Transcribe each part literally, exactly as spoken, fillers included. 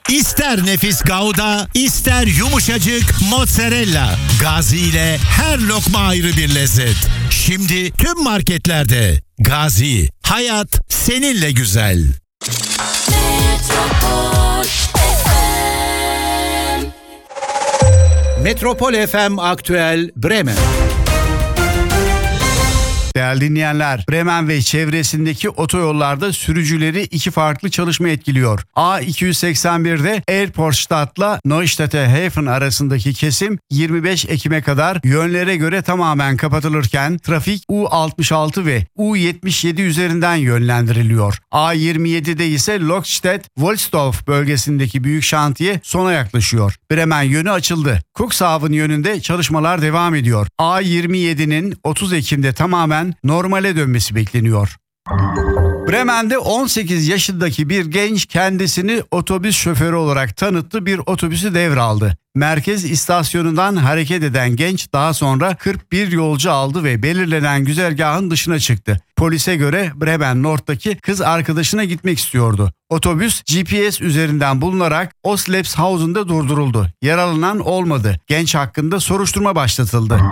İster nefis Gouda, ister yumuşacık mozzarella. Gazi ile her lokma ayrı bir lezzet. Şimdi tüm marketlerde. Gazi, hayat seninle güzel. Metropol F M. Metropol F M Aktüel Bremen. Değerli dinleyenler, Bremen ve çevresindeki otoyollarda sürücüleri iki farklı çalışma etkiliyor. A iki yüz seksen bir'de Erportstadt'la Neustädter arasındaki kesim yirmi beş Ekim'e kadar yönlere göre tamamen kapatılırken trafik U altmış altı ve U yetmiş yedi üzerinden yönlendiriliyor. A yirmi yedi'de ise Lokstedt-Wolsdorf bölgesindeki büyük şantiye sona yaklaşıyor. Bremen yönü açıldı. Cuxhaven yönünde çalışmalar devam ediyor. A yirmi yedi'nin otuz Ekim'de tamamen normale dönmesi bekleniyor. Bremen'de on sekiz yaşındaki bir genç kendisini otobüs şoförü olarak tanıttı, bir otobüsü devraldı. Merkez istasyonundan hareket eden genç daha sonra kırk bir yolcu aldı ve belirlenen güzergahın dışına çıktı. Polise göre Bremen Nord'daki kız arkadaşına gitmek istiyordu. Otobüs G P S üzerinden bulunarak Oslepshausen'da durduruldu. Yaralanan olmadı. Genç hakkında soruşturma başlatıldı.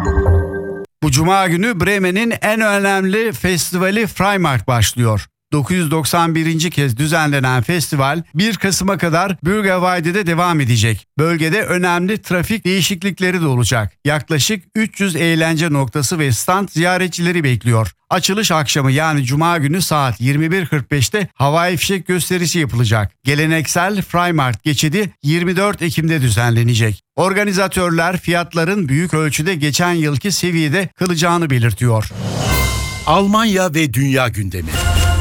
Bu cuma günü Bremen'in en önemli festivali Freimarkt başlıyor. dokuz yüz doksan birinci kez düzenlenen festival bir Kasım'a kadar Bürgerweide'de devam edecek. Bölgede önemli trafik değişiklikleri de olacak. Yaklaşık üç yüz eğlence noktası ve stand ziyaretçileri bekliyor. Açılış akşamı yani cuma günü saat yirmi bir kırk beş'te havai fişek gösterisi yapılacak. Geleneksel Freimarkt geçidi yirmi dört Ekim'de düzenlenecek. Organizatörler fiyatların büyük ölçüde geçen yılki seviyede kalacağını belirtiyor. Almanya ve dünya gündemi.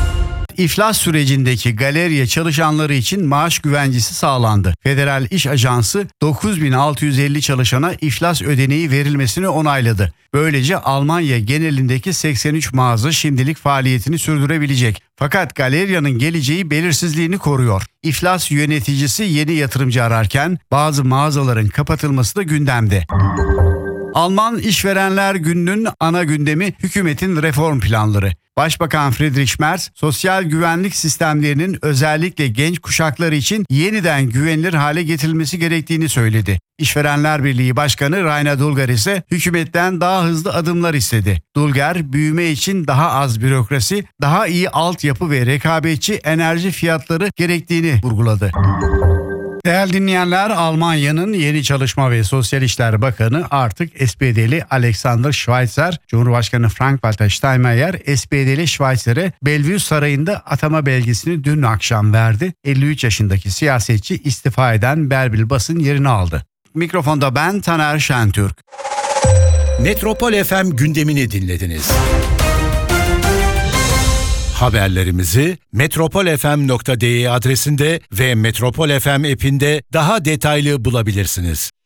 İflas sürecindeki galeriye çalışanları için maaş güvencesi sağlandı. Federal İş Ajansı dokuz bin altı yüz elli çalışana iflas ödeneği verilmesini onayladı. Böylece Almanya genelindeki seksen üç mağaza şimdilik faaliyetini sürdürebilecek. Fakat galeriyanın geleceği belirsizliğini koruyor. İflas yöneticisi yeni yatırımcı ararken bazı mağazaların kapatılması da gündemde. Alman İşverenler Günü'nün ana gündemi hükümetin reform planları. Başbakan Friedrich Merz, sosyal güvenlik sistemlerinin özellikle genç kuşaklar için yeniden güvenilir hale getirilmesi gerektiğini söyledi. İşverenler Birliği Başkanı Rainer Dulger ise hükümetten daha hızlı adımlar istedi. Dulger, büyüme için daha az bürokrasi, daha iyi altyapı ve rekabetçi enerji fiyatları gerektiğini vurguladı. Değerli dinleyenler, Almanya'nın yeni Çalışma ve Sosyal İşler Bakanı artık S P D'li Alexander Schweitzer, Cumhurbaşkanı Frank-Walter Steinmeier S P D'li Schweizer'e Bellevue Sarayı'nda atama belgesini dün akşam verdi. elli üç yaşındaki siyasetçi istifa eden Bärbel Bass'ın yerini aldı. Mikrofonda ben Taner Şentürk. Metropol F M gündemini dinlediniz. Haberlerimizi metropol f m nokta d e adresinde ve Metropol F M app'inde daha detaylı bulabilirsiniz.